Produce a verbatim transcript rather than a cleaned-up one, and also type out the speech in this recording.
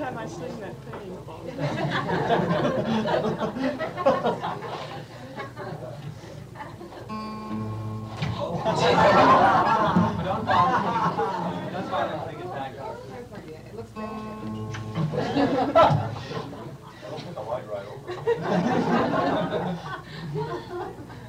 time I sing that thing. Don't bother. That's why I don't think it's back up. It looks bad. Don't put the light right over it.